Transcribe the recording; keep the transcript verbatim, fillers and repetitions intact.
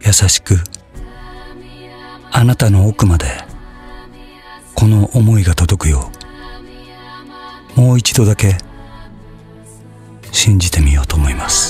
優しく、あなたの奥までこの思いが届くよう、もう一度だけ信じてみようと思います。